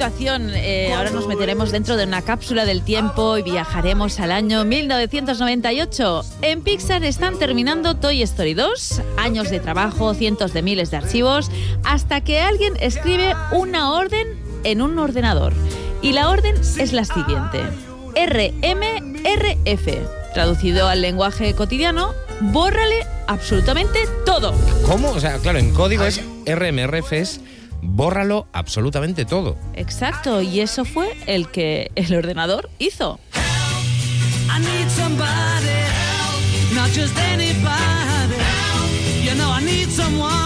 continuación, ahora nos meteremos dentro de una cápsula del tiempo y viajaremos al año 1998. En Pixar están terminando Toy Story 2, años de trabajo, cientos de miles de archivos, hasta que alguien escribe una orden en un ordenador. Y la orden es la siguiente: RMRF. Traducido al lenguaje cotidiano, bórrale absolutamente todo. ¿Cómo? O sea, claro, en código es RMRF, es bórralo absolutamente todo. Exacto, y eso fue el que el ordenador hizo. I need somebody help, not just anybody help. You know I need someone.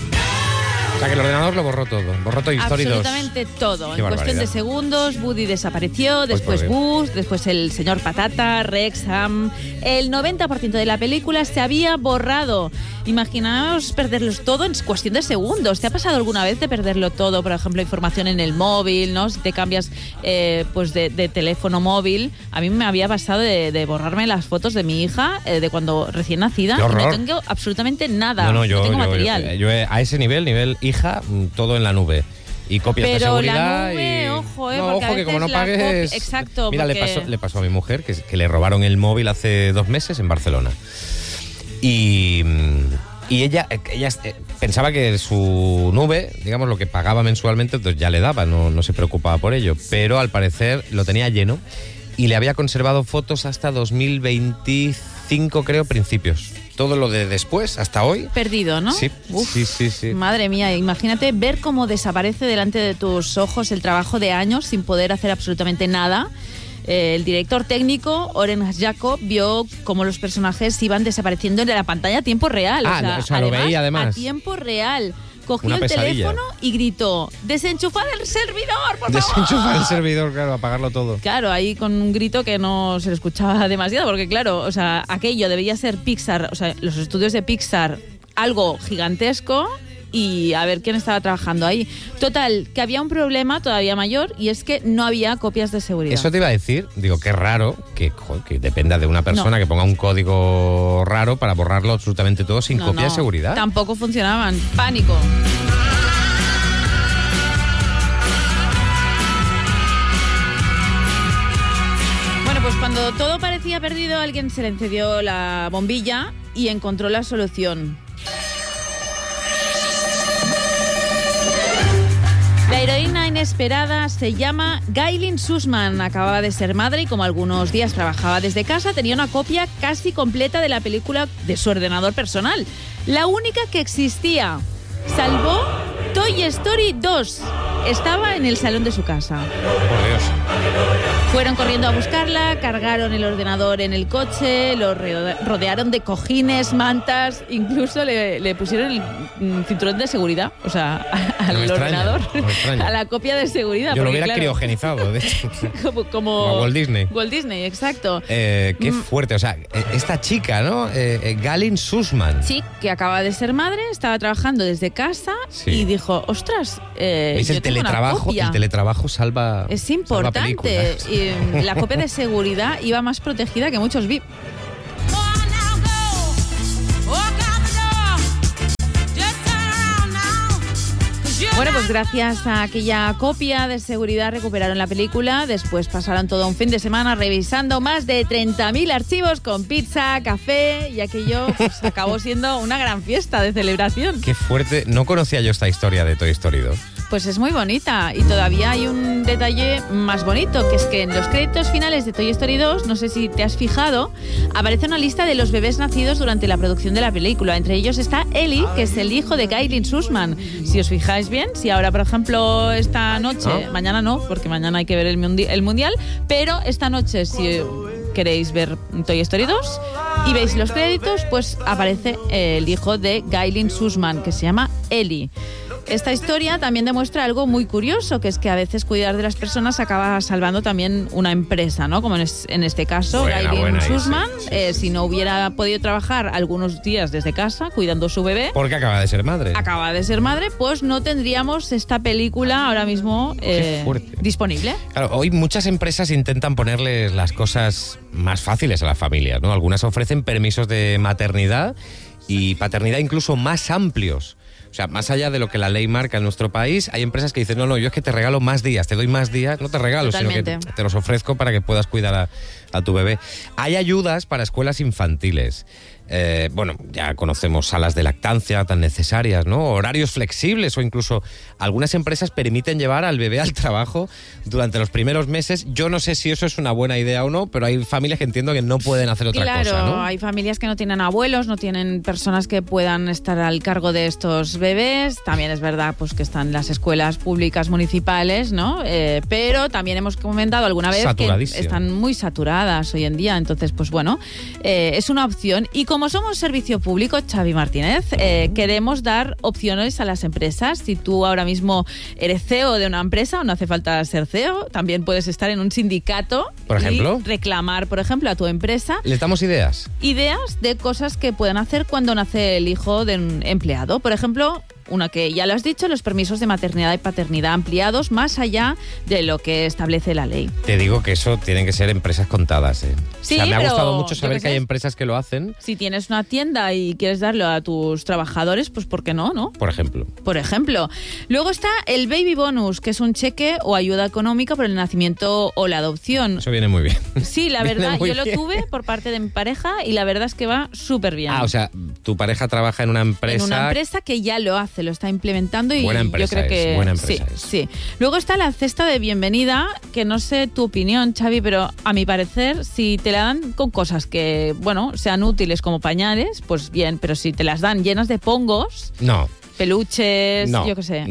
O sea, que el ordenador lo borró todo. Borró Toy Story 2. Absolutamente todo. Qué en cuestión barbaridad. de segundos, Woody desapareció, Pues después por Dios. Buzz, después el señor Patata, Rex, Sam. El 90% de la película se había borrado. Imaginaos perderlos todo en cuestión de segundos. ¿Te ha pasado alguna vez de perderlo todo? Por ejemplo, información en el móvil, ¿no? Si te cambias pues de teléfono móvil. A mí me había pasado de borrarme las fotos de mi hija de cuando recién nacida. ¡Qué horror! Y no tengo absolutamente nada. Yo tengo material. yo a ese nivel hija, todo en la nube. Y copias de Pero seguridad. la nube, y... ojo, no, porque a ojo, que veces como no la pagues. exacto, Mira, porque... le pasó a mi mujer que le robaron el móvil hace 2 meses en Barcelona. Y ella pensaba que su nube, digamos, lo que pagaba mensualmente, entonces ya le daba, no se preocupaba por ello. Pero al parecer lo tenía lleno y le había conservado fotos hasta 2025, creo, principios. Todo lo de después, hasta hoy. Perdido, ¿no? Sí, Uf, sí. Madre mía, imagínate ver cómo desaparece delante de tus ojos el trabajo de años sin poder hacer absolutamente nada. El director técnico, Oren Jacob, vio cómo los personajes iban desapareciendo en la pantalla a tiempo real. O sea, lo veía además. A tiempo real. Cogió Una el pesadilla. teléfono y gritó: ¡desenchufad el servidor, por favor! Desenchufar el servidor, claro, apagarlo todo. Claro, ahí con un grito que no se le escuchaba demasiado, porque claro, o sea, aquello debía ser Pixar, o sea, los estudios de Pixar, algo gigantesco, y a ver quién estaba trabajando ahí. Total, que había un problema todavía mayor, y es que no había copias de seguridad. Eso te iba a decir, digo, qué raro que dependa de una persona que ponga un código raro para borrarlo absolutamente todo sin copia de seguridad. Tampoco funcionaban. Pánico. Bueno, pues cuando todo parecía perdido, alguien se le encendió la bombilla y encontró la solución. La heroína inesperada se llama Gailin Sussman. Acababa de ser madre y como algunos días trabajaba desde casa, tenía una copia casi completa de la película de su ordenador personal. La única que existía. Salvó Toy Story 2. Estaba en el salón de su casa. Por Dios. Fueron corriendo a buscarla, cargaron el ordenador en el coche, lo rodearon de cojines, mantas, incluso le pusieron el cinturón de seguridad, o sea, al ordenador, a la copia de seguridad. Yo lo porque, hubiera claro, criogenizado, de hecho. como Walt Disney. Walt Disney, exacto. Qué fuerte, o sea, esta chica, ¿no? Gailin Sussman. Sí, que acaba de ser madre, estaba trabajando desde casa y dijo, ostras, ¿Veis? yo tengo una copia. El teletrabajo salva. Es salva importante. películas. Y la copia de seguridad iba más protegida que muchos VIP. Bueno, pues gracias a aquella copia de seguridad recuperaron la película. Después pasaron todo un fin de semana revisando más de 30.000 archivos con pizza, café, y aquello pues acabó siendo una gran fiesta de celebración. Qué fuerte. No conocía yo esta historia de Toy Story 2. Pues es muy bonita y todavía hay un detalle más bonito, que es que en los créditos finales de Toy Story 2, no sé si te has fijado, aparece una lista de los bebés nacidos durante la producción de la película. Entre ellos está Ellie, que es el hijo de Gailin Sussman. Si os fijáis bien, si ahora, por ejemplo, esta noche, mañana no, porque mañana hay que ver el mundial, pero esta noche, si queréis ver Toy Story 2 y veis los créditos, pues aparece el hijo de Gailin Sussman, que se llama Ellie. Esta historia también demuestra algo muy curioso, que es que a veces cuidar de las personas acaba salvando también una empresa, ¿no? Como en este caso, Gailin Sussman, si no hubiera podido trabajar algunos días desde casa cuidando su bebé, porque acaba de ser madre. Pues no tendríamos esta película ahora mismo disponible. Claro, hoy muchas empresas intentan ponerles las cosas más fáciles a las familias, ¿no? Algunas ofrecen permisos de maternidad y paternidad incluso más amplios. O sea, más allá de lo que la ley marca en nuestro país, hay empresas que dicen, no, yo es que te regalo más días, te doy más días, no te regalo, Totalmente. sino que te los ofrezco para que puedas cuidar a tu bebé. Hay ayudas para escuelas infantiles. Bueno, ya conocemos salas de lactancia tan necesarias, ¿no? Horarios flexibles o incluso algunas empresas permiten llevar al bebé al trabajo durante los primeros meses. Yo no sé si eso es una buena idea o no, pero hay familias que entiendo que no pueden hacer otra cosa, ¿no? Claro, hay familias que no tienen abuelos, no tienen personas que puedan estar al cargo de estos bebés. También es verdad pues que están las escuelas públicas municipales, ¿no? Pero también hemos comentado alguna vez que están muy saturadas hoy en día. Entonces, pues bueno, es una opción. Y como somos servicio público, Xavi Martínez, queremos dar opciones a las empresas. Si tú ahora mismo eres CEO de una empresa, o no hace falta ser CEO, también puedes estar en un sindicato, por ejemplo, y reclamar, por ejemplo, a tu empresa. ¿Les damos ideas? Ideas de cosas que pueden hacer cuando nace el hijo de un empleado. Por ejemplo, una que ya lo has dicho, los permisos de maternidad y paternidad ampliados más allá de lo que establece la ley. Te digo que eso tienen que ser empresas contadas, ¿eh? Sí, o sea, me ha pero gustado mucho saber que hay empresas que lo hacen. Si tienes una tienda y quieres darlo a tus trabajadores, pues ¿por qué no, no? Por ejemplo. Por ejemplo. Luego está el baby bonus, que es un cheque o ayuda económica por el nacimiento o la adopción. Eso viene muy bien. Sí, la verdad, yo lo bien. tuve por parte de mi pareja y la verdad es que va súper bien. Ah, o sea, tu pareja trabaja en una empresa. En una empresa que ya lo hace, lo está implementando y buena empresa yo creo que buena empresa sí, es. sí. Luego está la cesta de bienvenida, que no sé tu opinión, Xavi, pero a mi parecer, si te la dan con cosas que, bueno, sean útiles como pañales, pues bien, pero si te las dan llenas de pongos, no, peluches, no. yo qué sé.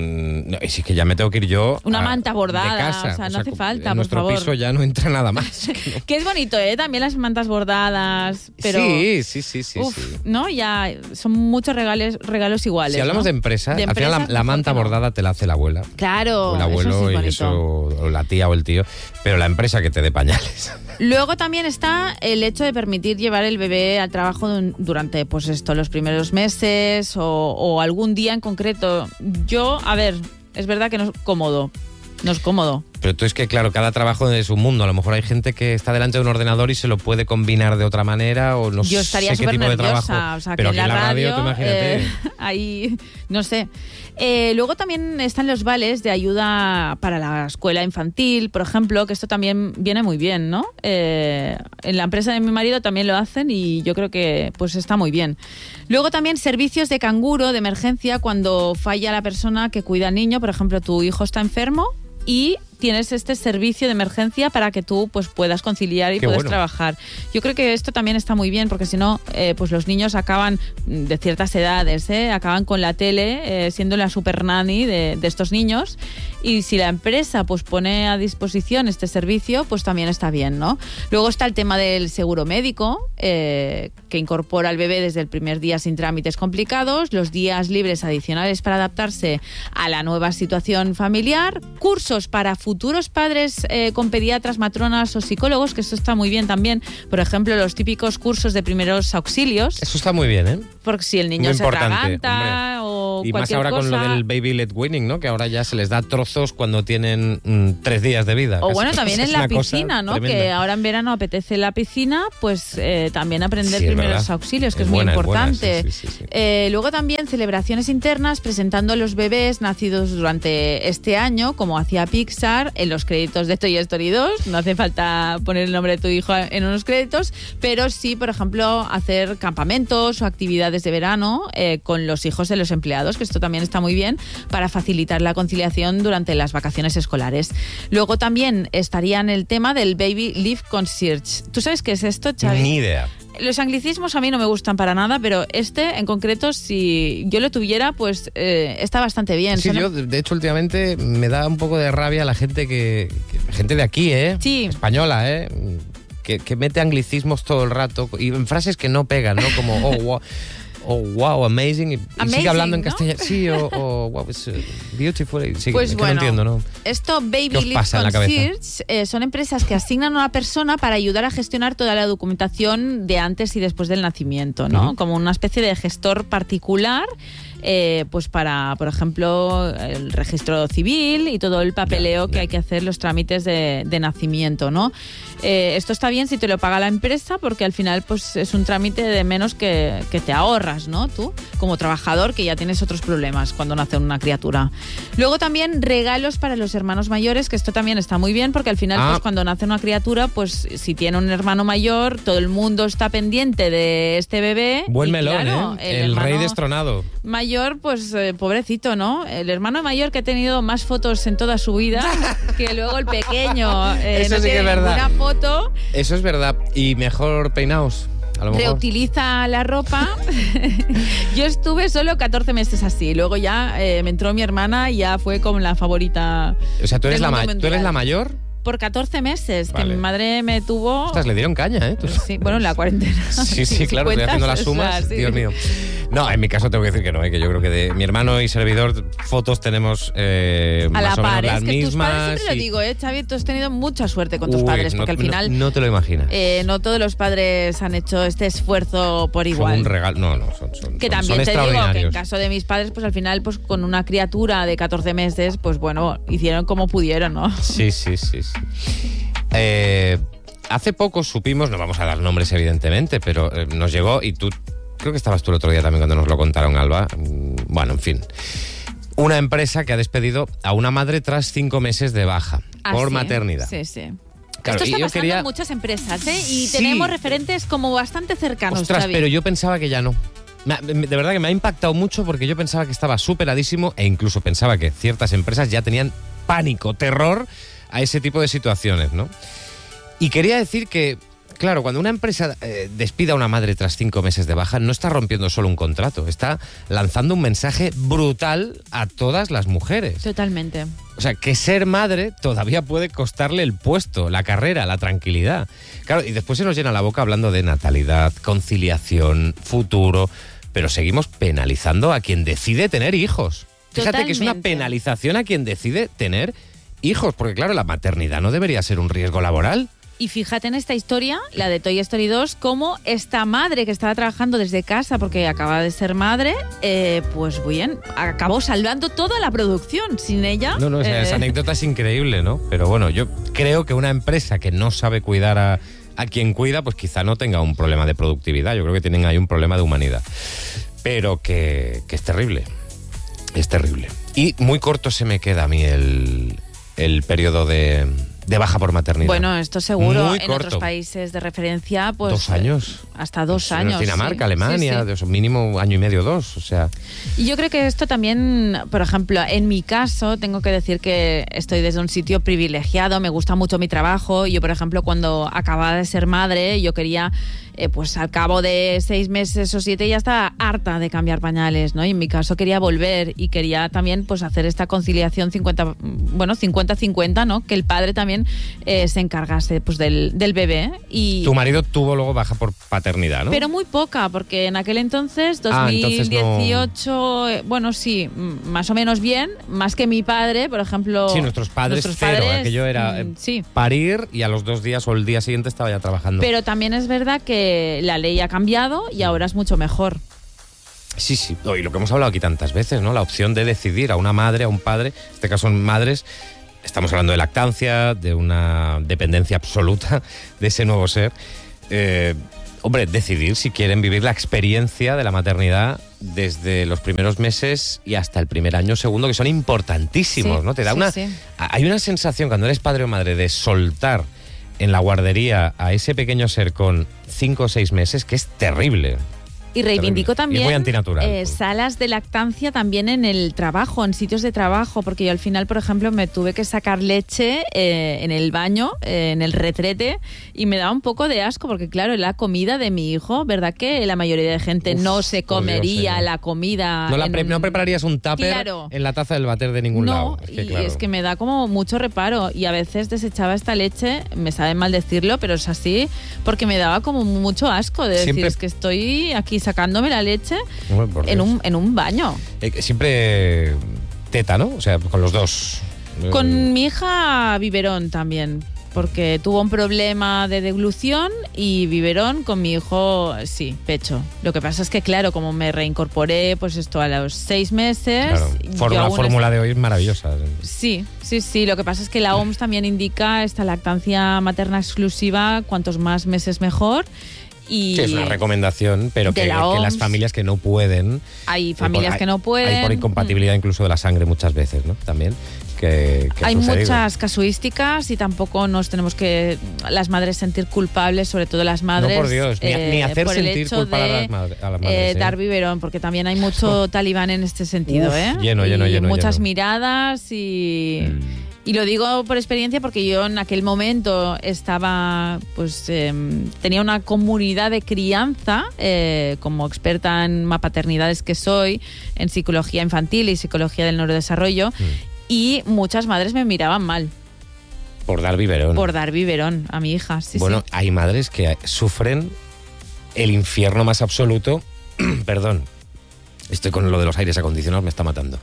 No, y si es que ya me tengo que ir yo una manta bordada, de casa. o sea, no hace falta, en nuestro por favor. piso ya no entra nada más. Que es bonito, también las mantas bordadas, pero sí. ¿no? Ya son muchos regalos iguales. Si hablamos ¿no? de empresas, al final la mejor manta que no. bordada te la hace la abuela. Claro, o el abuelo eso sí es y bonito. eso, o la tía o el tío, pero la empresa que te dé pañales. Luego también está el hecho de permitir llevar el bebé al trabajo durante, pues esto, los primeros meses o algún día en concreto. Yo, a ver, es verdad que no es cómodo. No es cómodo. Pero tú es que, claro, cada trabajo es un mundo. A lo mejor hay gente que está delante de un ordenador y se lo puede combinar de otra manera o no sé Yo estaría qué tipo de trabajo. nerviosa, o sea, pero que aquí en la radio, tú imagínate. ahí, no sé. Luego también están los vales de ayuda para la escuela infantil, por ejemplo, que esto también viene muy bien, ¿no? En la empresa de mi marido también lo hacen y yo creo que pues está muy bien. Luego también servicios de canguro de emergencia cuando falla la persona que cuida al niño, por ejemplo, tu hijo está enfermo y tienes este servicio de emergencia para que tú pues puedas conciliar y puedas trabajar. Yo creo que esto también está muy bien porque si no, pues los niños acaban de ciertas edades, acaban con la tele siendo la super nanny de estos niños y si la empresa pues pone a disposición este servicio, pues también está bien, ¿no? Luego está el tema del seguro médico que incorpora al bebé desde el primer día sin trámites complicados, los días libres adicionales para adaptarse a la nueva situación familiar, cursos para futuros padres con pediatras, matronas o psicólogos, que esto está muy bien también. Por ejemplo, los típicos cursos de primeros auxilios. Eso está muy bien, ¿eh? Porque si el niño se atraganta o y cualquier más ahora cosa, con lo del baby led weaning, ¿no? Que ahora ya se les da trozos cuando tienen 3 días de vida. O bueno, Casi. también en la piscina, ¿no? Tremenda. Que ahora en verano apetece la piscina, pues también aprender primeros verdad. auxilios, que Es es muy buena, importante. sí. Luego también celebraciones internas presentando a los bebés nacidos durante este año, como hacía Pixar en los créditos de Toy Story 2. No hace falta poner el nombre de tu hijo en unos créditos, pero sí, por ejemplo, hacer campamentos o actividades de verano con los hijos de los empleados, que esto también está muy bien para facilitar la conciliación durante las vacaciones escolares. Luego también estaría en el tema del Baby Leave Concierge. ¿Tú sabes qué es esto, Xavi? Ni idea. Los anglicismos a mí no me gustan para nada, pero este en concreto, si yo lo tuviera, pues está bastante bien. Sí, yo de hecho últimamente me da un poco de rabia la gente gente de aquí, Sí. española, que mete anglicismos todo el rato y en frases que no pegan, ¿no? Como wow, amazing, y Amazing, sigue hablando en ¿no? castellano. Sí, wow, it's beautiful. Sí, Pues es que bueno, no entiendo, ¿no? Esto Baby ¿Qué os Leave pasa en la cabeza? Concierge son empresas que asignan a una persona para ayudar a gestionar toda la documentación de antes y después del nacimiento, ¿no? Uh-huh. Como una especie de gestor particular, pues para, por ejemplo, el registro civil y todo el papeleo que hay que hacer, los trámites de nacimiento, ¿no? Esto está bien si te lo paga la empresa porque al final pues es un trámite de menos que te ahorras, valoras, ¿no? Tú, como trabajador, que ya tienes otros problemas cuando nace una criatura. Luego también regalos para los hermanos mayores, que esto también está muy bien, porque al final, pues cuando nace una criatura, pues si tiene un hermano mayor, todo el mundo está pendiente de este bebé. Buen y melón, claro, el rey destronado. Mayor, pues pobrecito, ¿no? El hermano mayor que ha tenido más fotos en toda su vida que luego el pequeño. Eso no sí que tiene es verdad. ninguna foto. Eso es verdad. Y mejor peinaos, a lo mejor. Reutiliza la ropa. Yo estuve solo 14 meses así. Luego ya me entró mi hermana y ya fue como la favorita. O sea, ¿tú eres, del mundo ¿tú eres mundial. la mayor? Por 14 meses, Vale. que mi madre me tuvo... Ostras, le dieron caña, ¿eh? Sí, bueno, en la cuarentena. Sí, Si claro, estoy cuentas, haciendo las o sea, sumas. sí. Dios mío. No, en mi caso tengo que decir que no, que yo creo que de mi hermano y servidor, fotos tenemos A la más o menos par, las es que tus mismas. padres, siempre lo digo, Xavi, tú has tenido mucha suerte con tus Uy, padres, porque no, al final no te lo imaginas. no todos los padres han hecho este esfuerzo por igual. Son un regalo. No, son Que son también te digo que en extraordinarios. caso de mis padres, pues al final, pues con una criatura de 14 meses, pues bueno, hicieron como pudieron, ¿no? Sí. Hace poco supimos, no vamos a dar nombres evidentemente, pero nos llegó y tú, creo que estabas tú el otro día también cuando nos lo contaron, Alba. Bueno, en fin. Una empresa que ha despedido a una madre tras 5 meses de baja por sí, maternidad. Sí, sí. Claro, Esto está y yo pasando quería- en muchas empresas, ¿eh? Y Sí. tenemos referentes como bastante cercanos, Ostras, Xavi. pero yo pensaba que ya no. De verdad que me ha impactado mucho porque yo pensaba que estaba superadísimo e incluso pensaba que ciertas empresas ya tenían pánico, terror a ese tipo de situaciones, ¿no? Y quería decir que, claro, cuando una empresa despida a una madre tras 5 meses de baja, no está rompiendo solo un contrato, está lanzando un mensaje brutal a todas las mujeres. Totalmente. O sea, que ser madre todavía puede costarle el puesto, la carrera, la tranquilidad. Claro, y después se nos llena la boca hablando de natalidad, conciliación, futuro, pero seguimos penalizando a quien decide tener hijos. Fíjate que es una Totalmente. penalización a quien decide tener hijos, porque claro, la maternidad no debería ser un riesgo laboral. Y fíjate en esta historia, la de Toy Story 2, cómo esta madre que estaba trabajando desde casa porque acaba de ser madre, pues bien, acabó salvando toda la producción. Sin ella... No, o sea, esa anécdota es increíble, ¿no? Pero bueno, yo creo que una empresa que no sabe cuidar a quien cuida, pues quizá no tenga un problema de productividad. Yo creo que tienen ahí un problema de humanidad. Pero que es terrible. Es terrible. Y muy corto se me queda a mí el periodo de baja por maternidad. Bueno, esto seguro. Muy en corto. otros países de referencia, pues... 2 años. Hasta 2 años. En Dinamarca, sí. Alemania, Sí, sí. mínimo año y medio, 2. O sea, Y yo creo que esto también, por ejemplo, en mi caso, tengo que decir que estoy desde un sitio privilegiado, me gusta mucho mi trabajo. Yo, por ejemplo, cuando acababa de ser madre, yo quería, pues al cabo de 6 meses o 7, ya estaba harta de cambiar pañales, ¿no? Y en mi caso quería volver y quería también, pues, hacer esta conciliación 50-50, ¿no? Que el padre también se encargase, pues, del bebé. Y tu marido tuvo luego baja por paternidad, ¿no? pero muy poca, porque en aquel entonces, entonces 2018, bueno, sí, más o menos bien, más que mi padre, por ejemplo. Sí, nuestros padres cero, aquello era sí. parir y a los 2 días o el día siguiente estaba ya trabajando. Pero también es verdad que la ley ha cambiado y ahora es mucho mejor. Sí. Y lo que hemos hablado aquí tantas veces, ¿no? La opción de decidir a una madre, a un padre, en este caso son madres. Estamos hablando de lactancia, de una dependencia absoluta de ese nuevo ser. Hombre, decidir si quieren vivir la experiencia de la maternidad desde los primeros meses y hasta el primer año segundo, que son importantísimos, Sí, ¿no? Te da sí. Hay una sensación cuando eres padre o madre de soltar en la guardería a ese pequeño ser con 5 o 6 meses, que es terrible. Y reivindico Terrible. Y también muy antinatural. salas de lactancia también en el trabajo, en sitios de trabajo, porque yo al final, por ejemplo, me tuve que sacar leche en el baño, en el retrete, y me daba un poco de asco, porque claro, la comida de mi hijo, ¿verdad que la mayoría de gente no se por Dios, comería señor. la comida? No prepararías un tupper Claro. en la taza del váter de ningún lado. No, es que me da como mucho reparo y a veces desechaba esta leche, me sabe mal decirlo, pero es así, porque me daba como mucho asco de decir, Siempre- es que estoy aquí sacándome la leche Hombre, por en Dios. un baño. Siempre teta, ¿no? O sea, con los dos. Con mi hija biberón también, porque tuvo un problema de deglución y biberón. Con mi hijo, sí, pecho. Lo que pasa es que, claro, como me reincorporé, pues esto a los 6 meses... Claro, yo la aún fórmula de hoy es maravillosa. Sí. Lo que pasa es que la OMS también indica esta lactancia materna exclusiva, cuantos más meses mejor. Y Sí, es una recomendación, pero de que la OMS. las familias que no pueden... Hay familias que no pueden. Hay por incompatibilidad incluso de la sangre muchas veces, ¿no? También. Que Hay ha sucedido. muchas casuísticas y tampoco nos tenemos que las madres sentir culpables, sobre todo las madres. No, por Dios, ni hacer por el sentir hecho culpable de, a las madres. dar biberón, porque también hay mucho talibán en este sentido, Uf, lleno, y muchas lleno. miradas y lo digo por experiencia porque yo en aquel momento estaba, pues tenía una comunidad de crianza, como experta en mapaternidades que soy, en psicología infantil y psicología del neurodesarrollo. Y muchas madres me miraban mal Por dar biberón. por dar biberón a mi hija. Sí, Bueno, sí. hay madres que sufren el infierno más absoluto. Perdón, estoy con lo de los aires acondicionados, me está matando.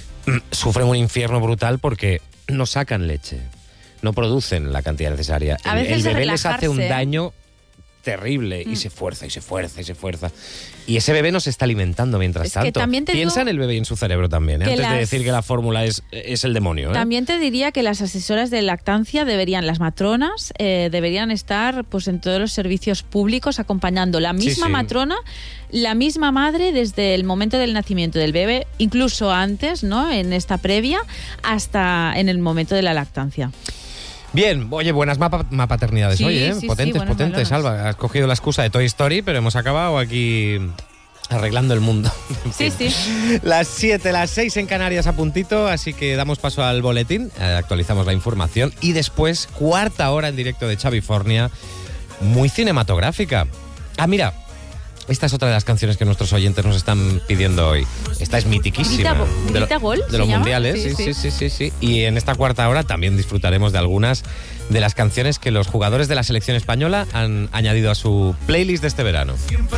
Sufren un infierno brutal porque no sacan leche, no producen la cantidad necesaria. A veces el de bebé les hace un relajarse. daño terrible y se fuerza y se fuerza y se fuerza. Y ese bebé no se está alimentando mientras Es que tanto. también te Piensa digo en el bebé y en su cerebro también, que antes de las- decir que la fórmula es el demonio. También te diría que las asesoras de lactancia deberían, las matronas, deberían estar pues en todos los servicios públicos acompañando la misma sí. matrona, la misma madre desde el momento del nacimiento del bebé, incluso antes, ¿no? En esta previa, hasta en el momento de la lactancia. Bien, oye, buenas mapaternidades Sí, hoy, ¿eh? sí, Potentes, sí, buenas potentes, balonas. Alba. Has cogido la excusa de Toy Story, pero hemos acabado aquí arreglando el mundo. En Sí, fin. sí. Las 7, las 6 en Canarias a puntito, así que damos paso al boletín, actualizamos la información y después, cuarta hora en directo de Chavifornia, muy cinematográfica. Ah, mira, esta es otra de las canciones que nuestros oyentes nos están pidiendo hoy. Esta es mitiquísima. Grita Gol, de ¿se los llama? mundiales, sí. Y en esta cuarta hora también disfrutaremos de algunas de las canciones que los jugadores de la selección española han añadido a su playlist de este verano.